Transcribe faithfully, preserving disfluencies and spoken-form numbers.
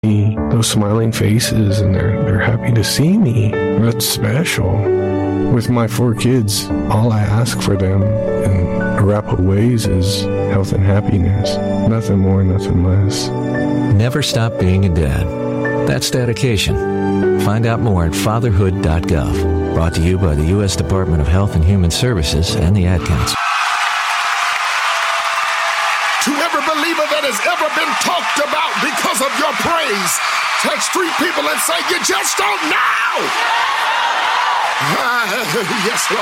those smiling faces, and they're, they're happy to see me. That's special. With my four kids, all I ask for them in a wrap of ways is health and happiness. Nothing more, nothing less. Never stop being a dad. That's dedication. Find out more at fatherhood dot gov. Brought to you by the U S Department of Health and Human Services and the Ad Council. To every believer that has ever been talked about because of your praise, text three people and say, you just don't know. Uh, yes, Lord.